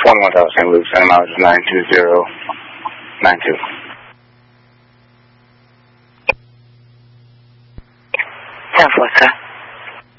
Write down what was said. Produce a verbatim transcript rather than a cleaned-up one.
one one Tower Saint Luke, Saint Mileage nine two zero nine two. ten four, sir.